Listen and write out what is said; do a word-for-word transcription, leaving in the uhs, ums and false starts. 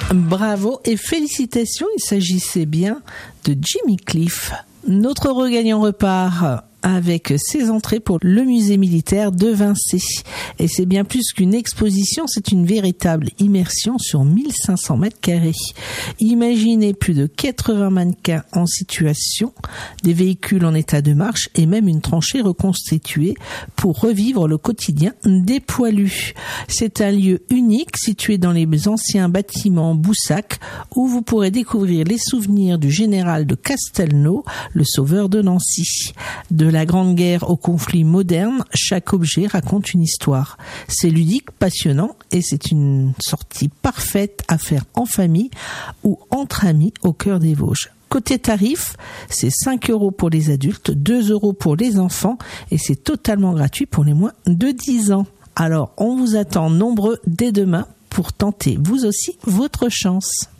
Bravo et félicitations, il s'agissait bien de Jimmy Cliff. Notre regagnant repart avec ses entrées pour le musée militaire de Vincennes. Et c'est bien plus qu'une exposition, c'est une véritable immersion sur mille cinq cents mètres carrés. Imaginez plus de quatre-vingts mannequins en situation, des véhicules en état de marche et même une tranchée reconstituée pour revivre le quotidien des poilus. C'est un lieu unique situé dans les anciens bâtiments Boussac où vous pourrez découvrir les souvenirs du général de Castelnau, le sauveur de Nancy. De la Grande Guerre au conflit moderne, chaque objet raconte une histoire. C'est ludique, passionnant et c'est une sortie parfaite à faire en famille ou entre amis au cœur des Vosges. Côté tarif, c'est cinq euros pour les adultes, deux euros pour les enfants et c'est totalement gratuit pour les moins de dix ans. Alors, on vous attend nombreux dès demain pour tenter vous aussi votre chance.